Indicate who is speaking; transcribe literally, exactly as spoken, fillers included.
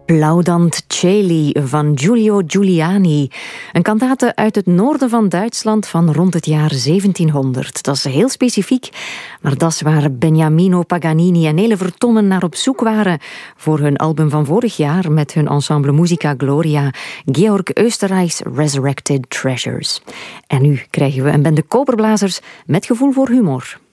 Speaker 1: Plaudant Cieli van Giulio Giuliani. Een kantate uit het noorden van Duitsland van rond het jaar zeventienhonderd. Dat is heel specifiek, maar dat is waar Beniamino Paganini en Nele Vertongen naar op zoek waren voor hun album van vorig jaar met hun ensemble Musica Gloria, Georg Österreichs Resurrected Treasures. En nu krijgen we een bende koperblazers met gevoel voor humor.